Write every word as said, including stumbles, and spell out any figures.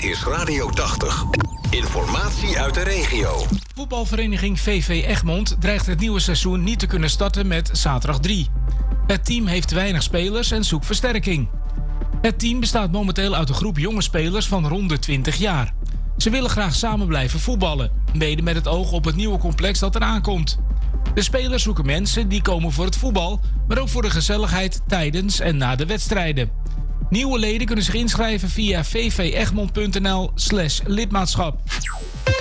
is Radio tachtig. Informatie uit de regio. Voetbalvereniging V V Egmond dreigt het nieuwe seizoen niet te kunnen starten met zaterdag drie. Het team heeft te weinig spelers en zoekt versterking. Het team bestaat momenteel uit een groep jonge spelers van rond de twintig jaar. Ze willen graag samen blijven voetballen, mede met het oog op het nieuwe complex dat eraan komt. De spelers zoeken mensen die komen voor het voetbal, maar ook voor de gezelligheid tijdens en na de wedstrijden. Nieuwe leden kunnen zich inschrijven via v v egmond punt n l slash lidmaatschap.